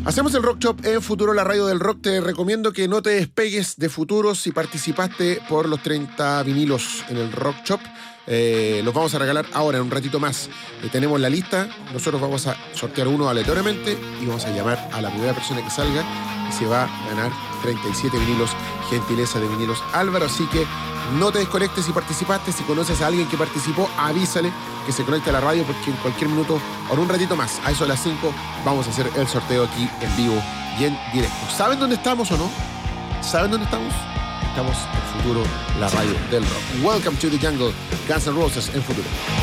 Hacemos el Rock Shop en Futuro, la radio del rock. Te recomiendo que no te despegues de Futuro. Si participaste por los 30 vinilos en el Rock Shop, los vamos a regalar ahora, en un ratito más. Tenemos la lista. Nosotros vamos a sortear uno aleatoriamente y vamos a llamar a la primera persona que salga y se va a ganar 37 vinilos, gentileza de Vinilos Álvaro. Así que no te desconectes si participaste. Si conoces a alguien que participó, avísale que se conecte a la radio, porque en cualquier minuto o en un ratito más, a eso de las 5, vamos a hacer el sorteo aquí en vivo y en directo. ¿Saben dónde estamos o no? ¿Saben dónde estamos? Estamos en Futuro, la radio del rock. Welcome to the jungle, Guns N' Roses en Futuro.